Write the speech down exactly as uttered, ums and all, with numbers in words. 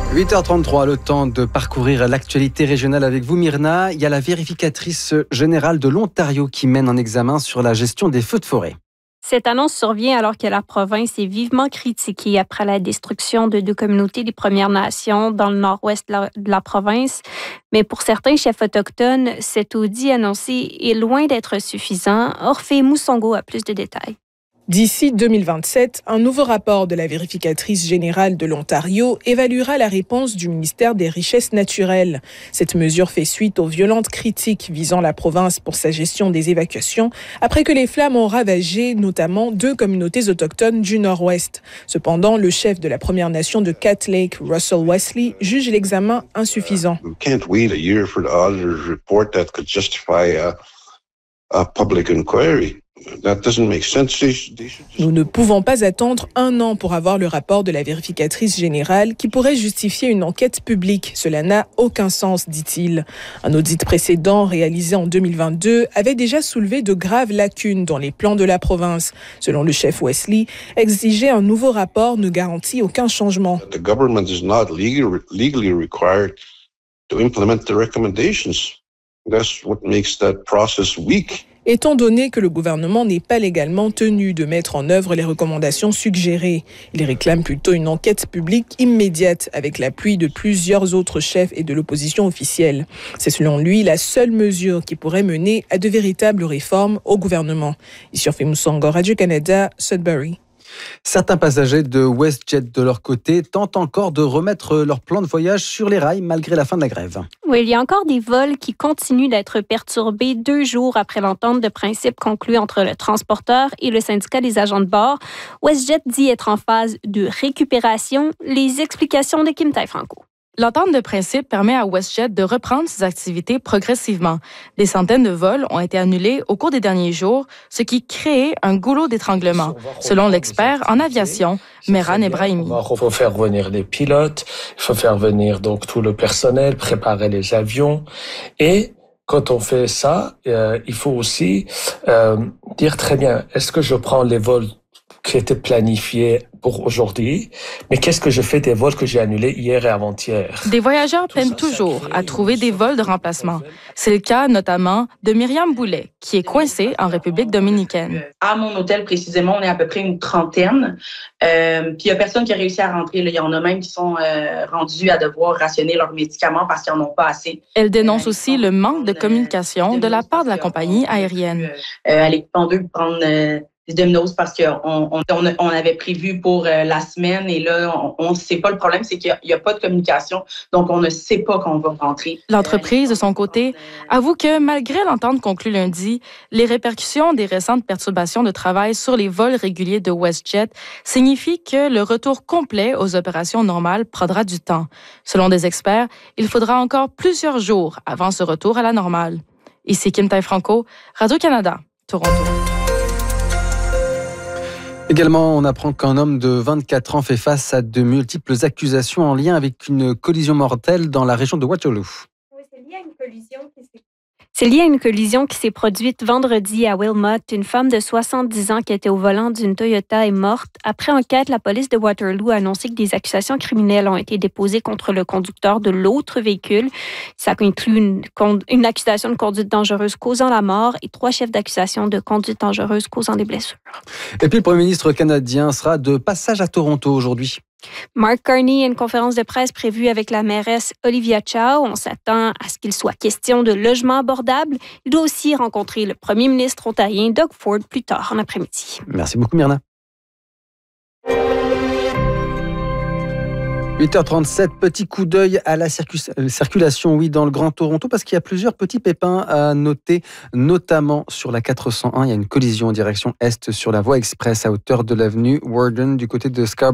huit heures trente-trois, le temps de parcourir l'actualité régionale avec vous, Myrna. Il y a la vérificatrice générale de l'Ontario qui mène un examen sur la gestion des feux de forêt. Cette annonce survient alors que la province est vivement critiquée après la destruction de deux communautés des Premières Nations dans le nord-ouest de la, de la province. Mais pour certains chefs autochtones, cet audit annoncé est loin d'être suffisant. Orphée Moussongo a plus de détails. D'ici deux mille vingt-sept, un nouveau rapport de la vérificatrice générale de l'Ontario évaluera la réponse du ministère des Richesses naturelles. Cette mesure fait suite aux violentes critiques visant la province pour sa gestion des évacuations, après que les flammes ont ravagé notamment deux communautés autochtones du Nord-Ouest. Cependant, le chef de la Première Nation de Cat Lake, Russell Wesley, juge l'examen insuffisant. We can't wait a year for the auditor's report that could justify a, a public inquiry. That doesn't make sense. Nous ne pouvons pas attendre un an pour avoir le rapport de la vérificatrice générale qui pourrait justifier une enquête publique. Cela n'a aucun sens, dit-il. Un audit précédent réalisé en deux mille vingt-deux avait déjà soulevé de graves lacunes dans les plans de la province. Selon le chef Wesley, exiger un nouveau rapport ne garantit aucun changement. The government is not legally, legally required to implement the recommendations. That's what makes that process weak. Étant donné que le gouvernement n'est pas légalement tenu de mettre en œuvre les recommandations suggérées, il réclame plutôt une enquête publique immédiate avec l'appui de plusieurs autres chefs et de l'opposition officielle. C'est selon lui la seule mesure qui pourrait mener à de véritables réformes au gouvernement. Ici Orphée Moussongo, Radio-Canada, Sudbury. Certains passagers de WestJet, de leur côté, tentent encore de remettre leur plan de voyage sur les rails malgré la fin de la grève. Oui, il y a encore des vols qui continuent d'être perturbés deux jours après l'entente de principe conclue entre le transporteur et le syndicat des agents de bord. WestJet dit être en phase de récupération. Les explications de Kim Tai-Franco. L'entente de principe permet à WestJet de reprendre ses activités progressivement. Des centaines de vols ont été annulés au cours des derniers jours, ce qui crée un goulot d'étranglement, selon l'expert en aviation, Mehran Ebrahimi. Il faut faire venir les pilotes, il faut faire venir donc tout le personnel, préparer les avions. Et quand on fait ça, euh, il faut aussi euh, dire très bien, est-ce que je prends les vols qui étaient planifiés pour aujourd'hui, mais qu'est-ce que je fais des vols que j'ai annulés hier et avant-hier? Des voyageurs peinent toujours à trouver des vols de remplacement. C'est le cas notamment de Myriam Boulet, qui est coincée en République dominicaine. À mon hôtel, précisément, on est à peu près une trentaine. Euh, puis il n'y a personne qui a réussi à rentrer. Là. Il y en a même qui sont euh, rendus à devoir rationner leurs médicaments parce qu'ils n'en ont pas assez. Elle dénonce aussi le manque de communication de la part de la compagnie aérienne. Euh, à l'équipement deux, prendre... Euh, des Domino's parce qu'on on, on, on avait prévu pour euh, la semaine et là, on ne sait pas. Le problème, c'est qu'il n'y a, a pas de communication, donc on ne sait pas qu'on va rentrer. L'entreprise, de son côté, avoue que malgré l'entente conclue lundi, les répercussions des récentes perturbations de travail sur les vols réguliers de WestJet signifient que le retour complet aux opérations normales prendra du temps. Selon des experts, il faudra encore plusieurs jours avant ce retour à la normale. Ici Kim Tai-Franco, Radio-Canada, Toronto. Également, on apprend qu'un homme de vingt-quatre ans fait face à de multiples accusations en lien avec une collision mortelle dans la région de Waterloo. Oui, c'est lié à une collision qui s'est... C'est lié à une collision qui s'est produite vendredi à Wilmot. Une femme de soixante-dix ans qui était au volant d'une Toyota est morte. Après enquête, la police de Waterloo a annoncé que des accusations criminelles ont été déposées contre le conducteur de l'autre véhicule. Ça inclut une, une accusation de conduite dangereuse causant la mort et trois chefs d'accusation de conduite dangereuse causant des blessures. Et puis le Premier ministre canadien sera de passage à Toronto aujourd'hui. Mark Carney a une conférence de presse prévue avec la mairesse Olivia Chow. On s'attend à ce qu'il soit question de logement abordable. Il doit aussi rencontrer le premier ministre ontarien Doug Ford plus tard en après-midi. Merci beaucoup, Myrna. huit heures trente-sept, petit coup d'œil à la circu- circulation, oui, dans le Grand Toronto, parce qu'il y a plusieurs petits pépins à noter, notamment sur la quatre cent un. Il y a une collision en direction est sur la voie express à hauteur de l'avenue Warden du côté de Scarborough.